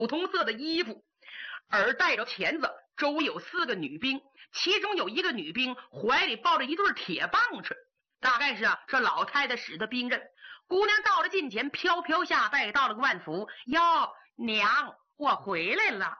同色的衣服，而带着钳子。周围有4个女兵，其中有一个女兵怀里抱着一对铁棒槌，大概是这老太太使的兵刃。姑娘到了近前，飘飘下拜，道了个万福。哟，娘，我回来了。